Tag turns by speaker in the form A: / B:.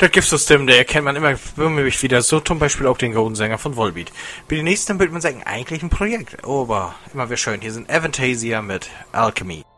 A: Das Giftsystem, der erkennt man immer wieder, so zum Beispiel auch den Godensänger von Volbeat. Bei den nächsten würde man sagen, eigentlich ein Projekt, aber immer wieder schön. Hier sind Avantasia mit Alchemy.